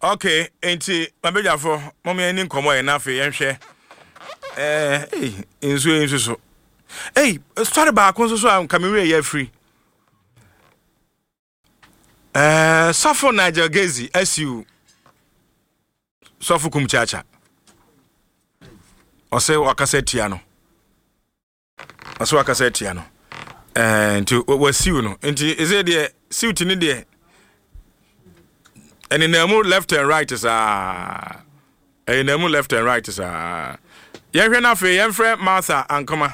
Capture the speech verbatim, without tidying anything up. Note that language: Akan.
Okay, enti mabeja for mommy any nkomo e na fe yenhwe. Eh, eh, insu insu so. Hey, story ba kon so so am kamere ye free. Eh, Safo Nigel Gezi S U Safo kumchacha. Ose wakasetia no. Ose wakasetia no. Eh, nti wasiu no. Nti is it the suit ni de and in the left and right is ah. And in the left and right is ah. Yen hwe na fe yen frɛ Martha ankoma.